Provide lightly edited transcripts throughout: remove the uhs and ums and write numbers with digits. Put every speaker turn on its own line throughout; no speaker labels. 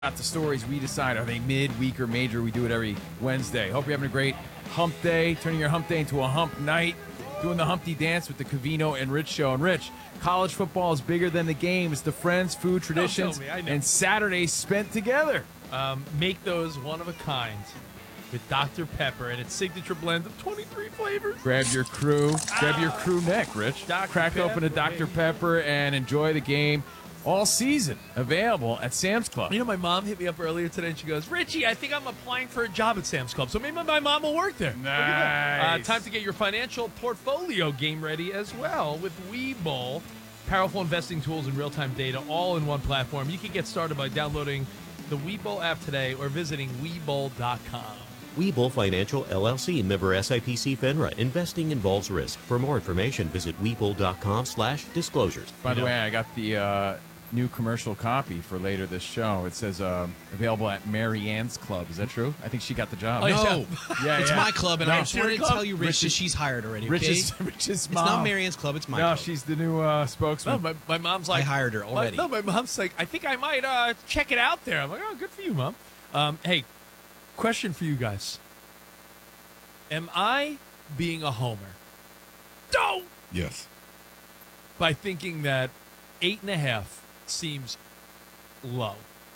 Got the stories we decide, are they mid-week or major? We do it every Wednesday. Hope you're having a great hump day, turning your hump day into a hump night, doing the Humpty Dance with the Covino and Rich Show. And Rich, college football is bigger than the game. It's the friends, food, traditions, and Saturdays spent together.
Make those one of a kind with Dr. Pepper and its signature blend of 23 flavors.
Grab your crew neck, Rich. Crack open a Dr. Pepper and enjoy the game. All season available at Sam's Club.
You know, my mom hit me up earlier today and she goes, Richie, I think I'm applying for a job at Sam's Club. So maybe my mom will work there.
Nice.
Time to get your financial portfolio game ready as well with Webull. Powerful investing tools and real-time data all in one platform. You can get started by downloading the Webull app today or visiting Webull.com.
Webull Financial, LLC, member SIPC FINRA. Investing involves risk. For more information, visit Webull.com/disclosures.
By the way, I got the new commercial copy for later this show. It says available at Mary Ann's Club. Is that true? I think she got the job.
Oh,
No,
Yeah,
it's
yeah.
my club, and
No,
I just wanted to tell you, Rich,
Rich's-
that she's hired already. Okay?
Rich's
It's
mom.
not Marianne's club; it's my
No,
club.
she's the new spokesman.
No, my mom's like,
I hired her already.
My mom's like, I think I might check it out there. I'm like, oh, good for you, Mom. Hey, question for you guys. Am I being a homer? No!
Yes.
By thinking that 8.5 seems low.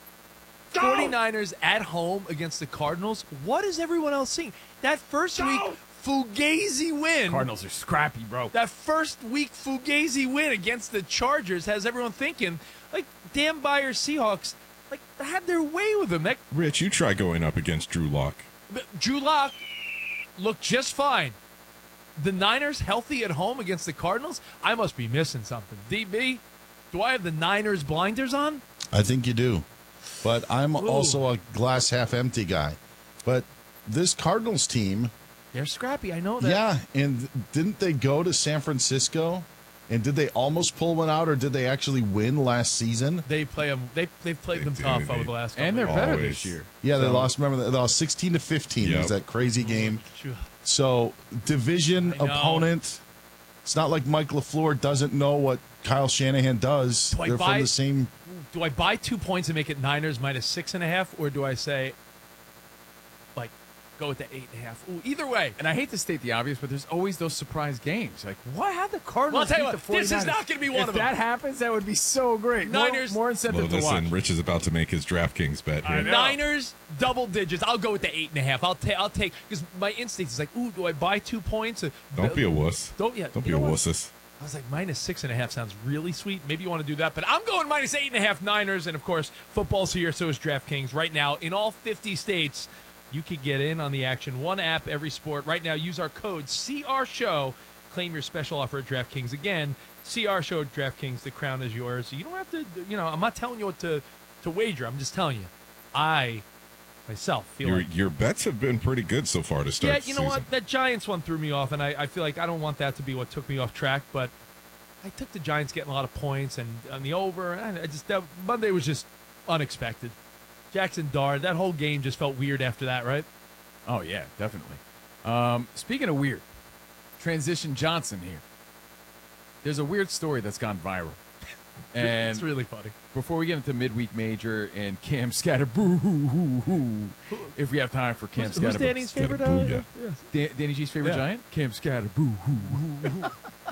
49ers at home against the Cardinals. What is everyone else seeing? That first week Fugazi win.
Cardinals are scrappy, bro.
That first week Fugazi win against the Chargers has everyone thinking, like, Dan Beyer Seahawks, like, had their way with them. That
Rich, you try going up against Drew Lock.
Drew Lock looked just fine. The Niners healthy at home against the Cardinals? I must be missing something. DB, do I have the Niners blinders on?
I think you do. But I'm also a glass half empty guy. But this Cardinals team,
They're scrappy. I know that.
yeah, and didn't they go to San Francisco? And did they almost pull one out, or did they actually win last season?
They play them. They've played them
do.
tough over the last couple
And they're
of
better
Always.
this year.
Yeah, they lost. Remember, they lost 16-15. It was that crazy game.
years.
So division
I know.
opponent. It's not like Mike LaFleur doesn't know what Kyle Shanahan does.
Do I
They're
buy-
from the same.
Do I buy 2 points and make it Niners minus 6.5, or do I say, like, go with the 8.5? Ooh, either way.
And I hate to state the obvious, but there's always those surprise games. Like, what? How'd the Cardinals
Well, I'll tell you
beat
what,
the
this
49ers?
is not gonna be one
if
of them.
that happens, that would be so great.
Niners-
More incentive
Well,
to watch.
listen, Rich is about to make his DraftKings bet here.
Niners double digits. I'll go with the 8.5. I'll take because my instinct is like, ooh, do I buy 2 points?
Don't be a wuss.
Don't
be
you
a
know what?
wusses.
I was like, minus 6.5 sounds really sweet. Maybe you want to do that, but I'm going minus 8.5 Niners. And of course, football's here, so is DraftKings. Right now, in all 50 states, you can get in on the action. One app, every sport. Right now, use our code CRSHOW. Claim your special offer at DraftKings. Again, CRSHOW at DraftKings. The crown is yours. You don't have to, I'm not telling you what to wager. I'm just telling you. I, myself, feel like.
Your bets have been pretty good so far to start
Yeah,
the
you know
season.
what? That Giants one threw me off, and I feel like I don't want that to be what took me off track, but I took the Giants getting a lot of points and on the over. And that Monday was just unexpected. Jackson Dart, that whole game just felt weird after that, right?
Oh, yeah, definitely. Speaking of weird, Transition Johnson here. There's a weird story that's gone viral. And
It's really funny.
before we get into midweek major and Cam Scatterboo, if we have time for Cam
Who's
Scatterboo.
Danny's favorite?
Scatterboo,
Danny G's favorite
Yeah.
giant? Cam Scatterboo.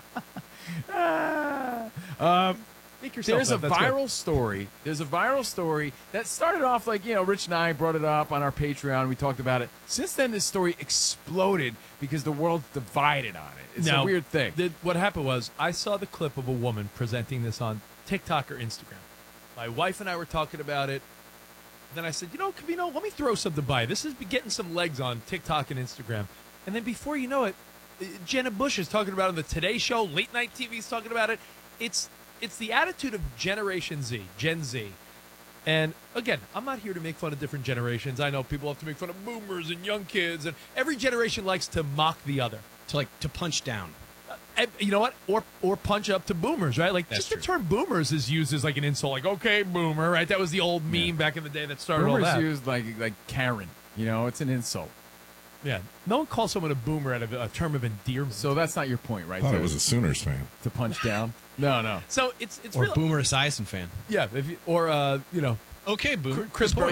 Make yourself
There's a
laugh. That's good.
viral story. There's a viral story that started off like, Rich and I brought it up on our Patreon. We talked about it. Since then, this story exploded because the world's divided on it. It's a
Now,
weird thing.
What happened was I saw the clip of a woman presenting this on TikTok or Instagram. My wife and I were talking about it. Then I said, Covino, let me throw something by. This is getting some legs on TikTok and Instagram. And then before you know it, Jenna Bush is talking about it on the Today Show. Late Night TV is talking about it. It's the attitude of Generation Z, Gen Z. And again, I'm not here to make fun of different generations. I know people have to make fun of boomers and young kids, and every generation likes to mock the other.
to punch down.
And you know what? Or punch up to boomers, right? Like,
That's
just the
true.
term boomers is used as like an insult. Like, okay, boomer, right? That was the old meme back in the day that started all
Boomers
that.
used like Karen. It's an insult.
Yeah. No one calls someone a boomer out of a term of endearment.
So that's not your point, right?
I thought it was a Sooners fan.
to punch down. No.
So it's
Or
real.
Boomer Esiason fan.
Yeah. If you, or
Okay, Boone.
Chris
Good point.